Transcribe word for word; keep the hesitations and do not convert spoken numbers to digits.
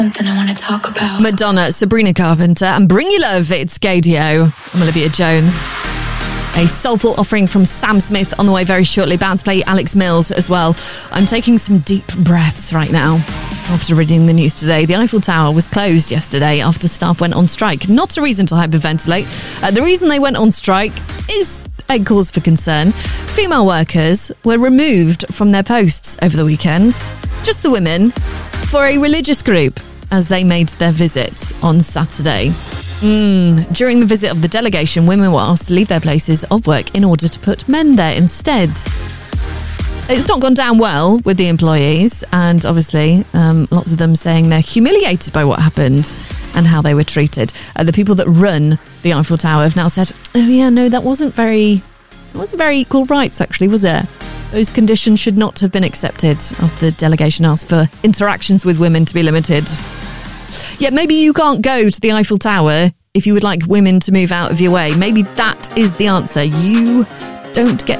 Something I want to talk about. Madonna, Sabrina Carpenter, and Bring Your Love, it's Gaydio. I'm Olivia Jones. A soulful offering from Sam Smith on the way very shortly. About to play Alex Mills as well. I'm taking some deep breaths right now. After reading the news today, the Eiffel Tower was closed yesterday after staff went on strike. Not a reason to hyperventilate. Uh, the reason they went on strike is a cause for concern. Female workers were removed from their posts over the weekend. Just the women, for a religious group, as they made their visit on Saturday. Mm. During the visit of the delegation, women were asked to leave their places of work in order to put men there instead. It's not gone down well with the employees, and obviously um, lots of them saying they're humiliated by what happened and how they were treated. Uh, the people that run the Eiffel Tower have now said, oh yeah, no, that wasn't very, it wasn't very equal rights actually, was it? Those conditions should not have been accepted after the delegation asked for interactions with women to be limited. Yet maybe you can't go to the Eiffel Tower if you would like women to move out of your way. Maybe that is the answer. You don't get